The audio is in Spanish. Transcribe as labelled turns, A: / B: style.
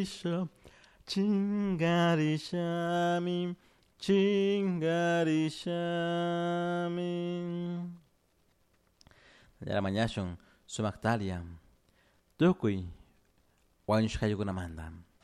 A: Chingarisha, chingarishami, chingarishami. Yara mañashon, sumaktalia, tukui, wañush kayukunamanda.